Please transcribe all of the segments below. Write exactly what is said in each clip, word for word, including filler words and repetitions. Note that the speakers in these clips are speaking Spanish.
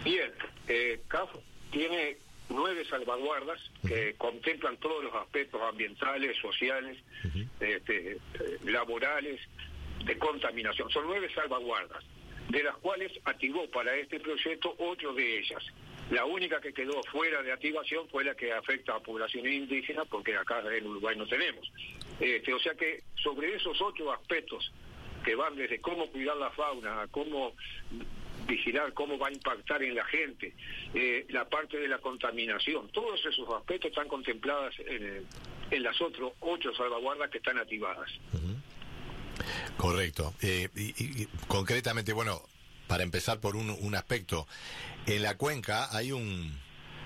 Bien, eh, C A F tiene nueve salvaguardas que uh-huh. contemplan todos los aspectos ambientales, sociales, uh-huh. este, eh, laborales, de contaminación. Son nueve salvaguardas, de las cuales activó para este proyecto ocho de ellas. La única que quedó fuera de activación fue la que afecta a poblaciones indígenas, porque acá en Uruguay no tenemos. Este, o sea que sobre esos ocho aspectos que van desde cómo cuidar la fauna, a cómo vigilar cómo va a impactar en la gente, eh, la parte de la contaminación, todos esos aspectos están contemplados en, en las otras ocho salvaguardas que están activadas. Uh-huh. Correcto. Eh, y, y concretamente, bueno, para empezar por un, un aspecto, en la cuenca hay un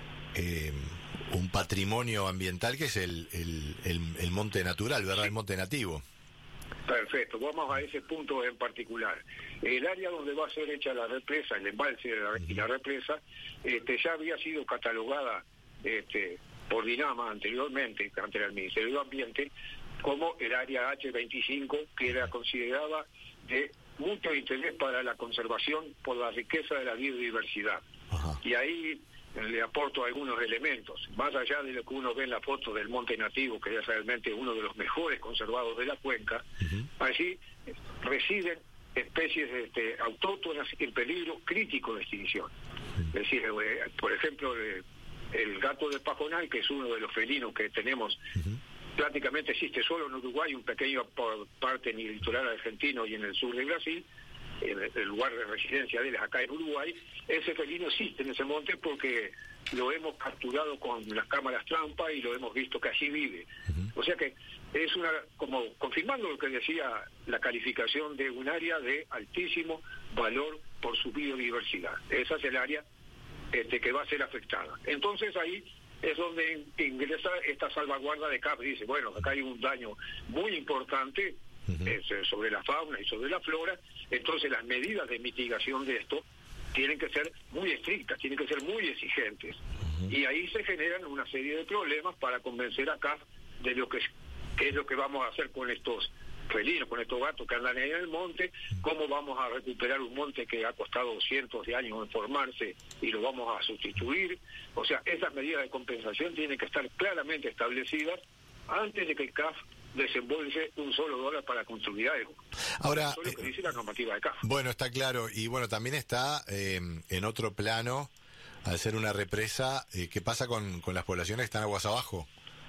eh, un patrimonio ambiental que es el, el, el, el monte natural, ¿verdad? Sí. El monte nativo. Perfecto, vamos a ese punto en particular. El área donde va a ser hecha la represa, el embalse de la, uh-huh. y la represa, este, ya había sido catalogada este, por DINAMA anteriormente, ante el Ministerio de Ambiente, como el área hache veinticinco, que era considerada de mucho interés para la conservación por la riqueza de la biodiversidad. Uh-huh. Y ahí le aporto algunos elementos, más allá de lo que uno ve en la foto del monte nativo, que es realmente uno de los mejores conservados de la cuenca. Uh-huh. Allí residen especies este, autóctonas en peligro crítico de extinción. Uh-huh. Es decir, eh, por ejemplo, eh, el gato de pajonal, que es uno de los felinos que tenemos, uh-huh. prácticamente existe solo en Uruguay, un pequeño por parte en el litoral argentino y en el sur de Brasil. En el lugar de residencia de él acá en Uruguay. Ese felino existe en ese monte porque lo hemos capturado con las cámaras trampa y lo hemos visto que allí vive. Uh-huh. O sea que es una, como confirmando lo que decía la calificación de un área de altísimo valor por su biodiversidad. Esa es el área este, que va a ser afectada. Entonces ahí es donde ingresa esta salvaguarda de C A F. Dice, bueno, acá hay un daño muy importante Uh-huh. eh, sobre la fauna y sobre la flora, entonces las medidas de mitigación de esto tienen que ser muy estrictas, tienen que ser muy exigentes. Uh-huh. Y ahí se generan una serie de problemas para convencer a C A F de lo que es, qué es lo que vamos a hacer con estos felinos, con estos gatos que andan ahí en el monte, cómo vamos a recuperar un monte que ha costado cientos de años en formarse y lo vamos a sustituir. O sea, esas medidas de compensación tienen que estar claramente establecidas antes de que el C A F desembolse un solo dólar para construir algo. Ahora, eso es lo que dice la normativa de C A F. Bueno, está claro, y bueno, también está eh, en otro plano, al ser una represa, eh, ¿qué pasa con, con las poblaciones que están aguas abajo?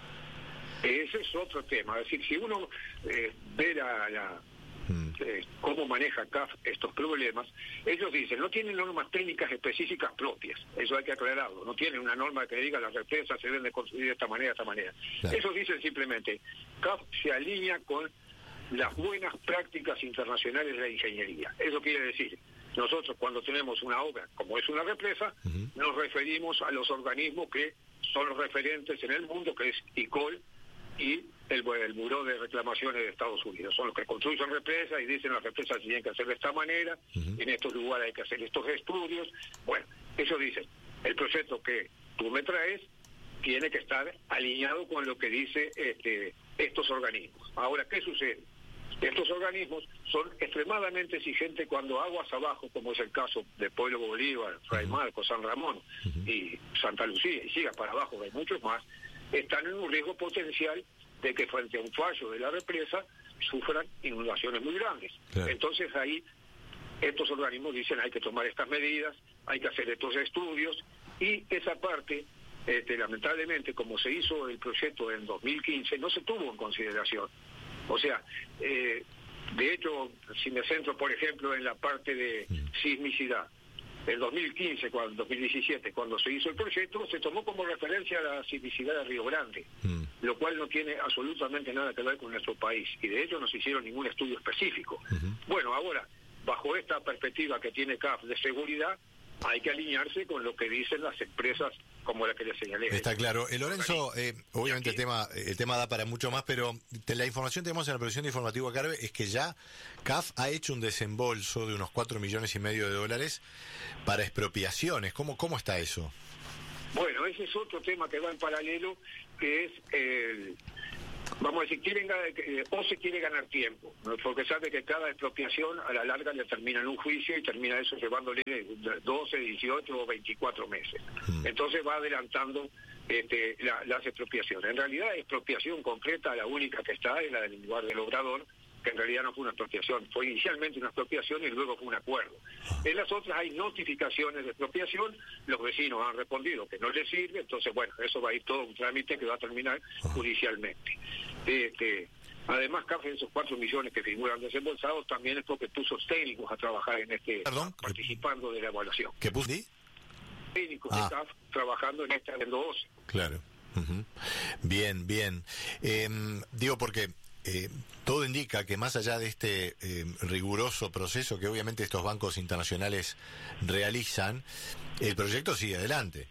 Ese es otro tema, es decir, si uno eh, ve la, la hmm. eh, cómo maneja C A F estos problemas, ellos dicen, no tienen normas técnicas específicas propias, eso hay que aclararlo, no tienen una norma que diga las represas se deben de construir de esta manera, de esta manera. Claro. Ellos dicen simplemente, C A F se alinea con las buenas prácticas internacionales de la ingeniería. Eso quiere decir, nosotros cuando tenemos una obra como es una represa, uh-huh. nos referimos a los organismos que son los referentes en el mundo, que es I C O L y el, el Buró de Reclamaciones de Estados Unidos. Son los que construyen represas y dicen las represas tienen que hacer de esta manera, uh-huh. en estos lugares hay que hacer estos estudios. Bueno, ellos dicen, el proyecto que tú me traes tiene que estar alineado con lo que dice este, estos organismos. Ahora, ¿qué sucede? Estos organismos son extremadamente exigentes cuando aguas abajo, como es el caso de Pueblo Bolívar, Fray Marcos, San Ramón uh-huh. y Santa Lucía, y siga para abajo, hay muchos más, están en un riesgo potencial de que frente a un fallo de la represa sufran inundaciones muy grandes. Claro. Entonces ahí estos organismos dicen hay que tomar estas medidas, hay que hacer estos estudios, y esa parte, este, lamentablemente, como se hizo el proyecto en dos mil quince, no se tuvo en consideración. O sea, eh, de hecho, si me centro, por ejemplo, en la parte de sismicidad, en dos mil quince, cuando, dos mil diecisiete, cuando se hizo el proyecto, se tomó como referencia la sismicidad de Río Grande, mm. lo cual no tiene absolutamente nada que ver con nuestro país, y de hecho no se hicieron ningún estudio específico. Uh-huh. Bueno, ahora, bajo esta perspectiva que tiene C A F de seguridad, hay que alinearse con lo que dicen las empresas como la que le señalé. Está claro. Eh, Lorenzo, eh, obviamente el tema el tema da para mucho más, pero de la información que tenemos en la producción de Informativo Carve es que ya C A F ha hecho un desembolso de unos cuatro millones y medio de dólares para expropiaciones. ¿Cómo, cómo está eso? Bueno, ese es otro tema que va en paralelo, que es el, vamos a decir, quieren eh, o se quiere ganar tiempo, ¿no? Porque sabe que cada expropiación a la larga le termina en un juicio y termina eso llevándole doce, dieciocho o veinticuatro meses. Mm. Entonces va adelantando este, la, las expropiaciones. En realidad, expropiación concreta, la única que está es la del lugar del obrador, que en realidad no fue una expropiación, fue inicialmente una expropiación y luego fue un acuerdo. En las otras hay notificaciones de expropiación, los vecinos han respondido que no les sirve, entonces bueno, eso va a ir todo un trámite que va a terminar judicialmente. Este, además, C A F, esos cuatro millones que figuran desembolsados, también es porque puso técnicos a trabajar en este, ¿Perdón? participando de la evaluación. ¿Qué puso? Técnicos ah. de C A F trabajando en esta de doce. Claro. Uh-huh. Bien, bien. Eh, digo porque... Eh, todo indica que más allá de este eh, riguroso proceso que obviamente estos bancos internacionales realizan, el proyecto sigue adelante.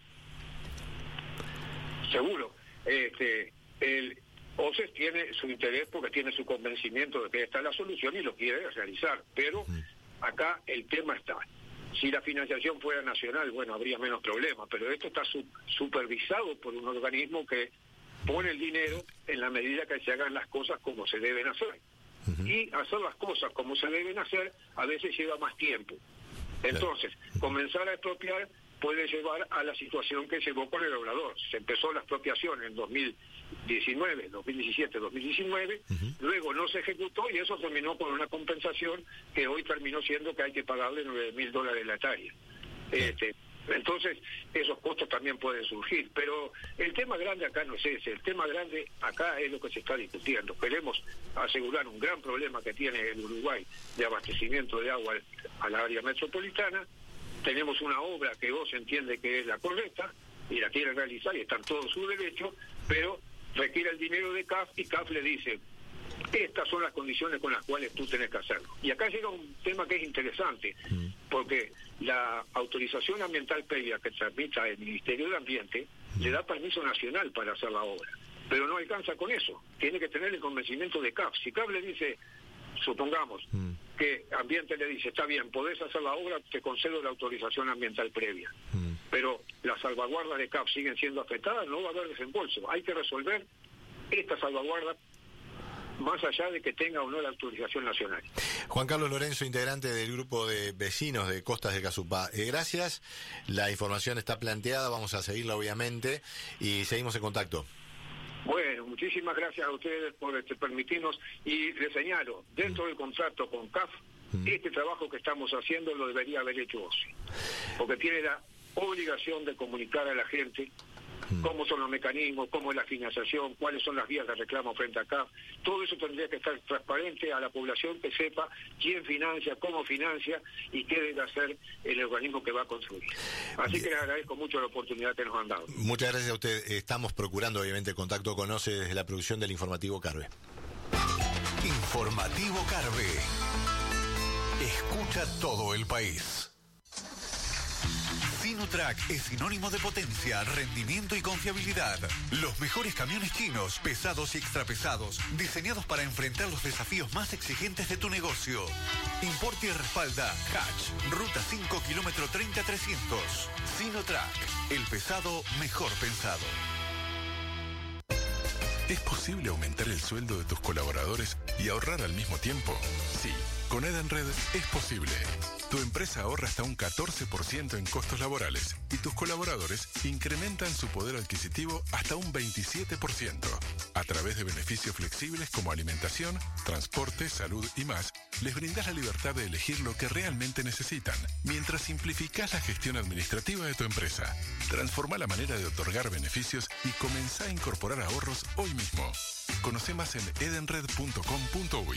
Seguro. Este, el O C E tiene su interés porque tiene su convencimiento de que esta es la solución y lo quiere realizar, pero mm. acá el tema está. Si la financiación fuera nacional, bueno, habría menos problemas, pero esto está su, supervisado por un organismo que pone el dinero en la medida que se hagan las cosas como se deben hacer. Uh-huh. Y hacer las cosas como se deben hacer a veces lleva más tiempo. Entonces, uh-huh. comenzar a expropiar puede llevar a la situación que llevó con el obrador. Se empezó la expropiación en dos mil diecinueve, dos mil diecisiete, dos mil diecinueve, uh-huh. luego no se ejecutó y eso terminó con una compensación que hoy terminó siendo que hay que pagarle nueve mil dólares la hectárea. Uh-huh. Este, Entonces, esos costos también pueden surgir, pero el tema grande acá no es ese, el tema grande acá es lo que se está discutiendo. Queremos asegurar un gran problema que tiene el Uruguay de abastecimiento de agua al, al área metropolitana. Tenemos una obra que vos entiende que es la correcta y la quiere realizar y está en todo su derecho, pero requiere el dinero de C A F y C A F le dice, estas son las condiciones con las cuales tú tenés que hacerlo. Y acá llega un tema que es interesante, porque la autorización ambiental previa que tramita el Ministerio de Ambiente le da permiso nacional para hacer la obra, pero no alcanza con eso, tiene que tener el convencimiento de C A F. Si C A F le dice, supongamos, que Ambiente le dice, está bien, podés hacer la obra, te concedo la autorización ambiental previa, pero las salvaguardas de C A F siguen siendo afectadas, no va a haber desembolso. Hay que resolver esta salvaguarda más allá de que tenga o no la autorización nacional. Juan Carlos Lorenzo, integrante del grupo de vecinos de Costas de Casupá. Eh, gracias, la información está planteada, vamos a seguirla obviamente y seguimos en contacto. Bueno, muchísimas gracias a ustedes por este, permitirnos y les señalo, dentro mm. del contrato con C A F, mm. este trabajo que estamos haciendo lo debería haber hecho O C E, porque tiene la obligación de comunicar a la gente cómo son los mecanismos, cómo es la financiación, cuáles son las vías de reclamo frente a C A F. Todo eso tendría que estar transparente a la población, que sepa quién financia, cómo financia y qué debe hacer el organismo que va a construir. Así que les agradezco mucho la oportunidad que nos han dado. Muchas gracias a usted. Estamos procurando obviamente contacto con O C E desde la producción del Informativo Carve. Informativo Carve. Escucha todo el país. Sinotrack es sinónimo de potencia, rendimiento y confiabilidad. Los mejores camiones chinos, pesados y extrapesados, diseñados para enfrentar los desafíos más exigentes de tu negocio. Importa y respalda Hatch, Ruta cinco, kilómetro treinta trescientos. Sinotrack, el pesado mejor pensado. ¿Es posible aumentar el sueldo de tus colaboradores y ahorrar al mismo tiempo? Sí, con Edenred es posible. Tu empresa ahorra hasta un catorce por ciento en costos laborales y tus colaboradores incrementan su poder adquisitivo hasta un veintisiete por ciento. A través de beneficios flexibles como alimentación, transporte, salud y más, les brindas la libertad de elegir lo que realmente necesitan, mientras simplificás la gestión administrativa de tu empresa. Transforma la manera de otorgar beneficios y comenzá a incorporar ahorros hoy mismo. Conoce más en edenred punto com punto uy.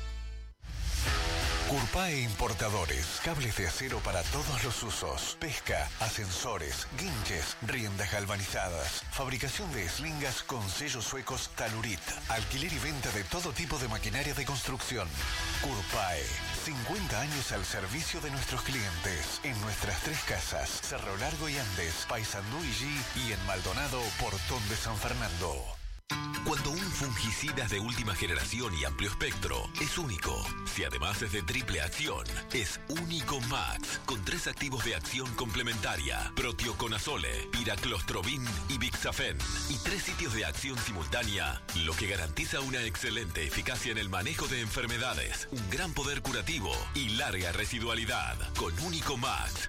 Curpae Importadores, cables de acero para todos los usos, pesca, ascensores, guinches, riendas galvanizadas, fabricación de eslingas con sellos suecos Talurit, alquiler y venta de todo tipo de maquinaria de construcción. Curpae, cincuenta años al servicio de nuestros clientes, en nuestras tres casas, Cerro Largo y Andes, Paysandú y G, y en Maldonado, Portón de San Fernando. Cuando un fungicida es de última generación y amplio espectro, es único. Si además es de triple acción, es Único Max, con tres activos de acción complementaria: Proteoconazole, Piraclostrobin y Bixafen, y tres sitios de acción simultánea, lo que garantiza una excelente eficacia en el manejo de enfermedades, un gran poder curativo y larga residualidad. Con Único Max,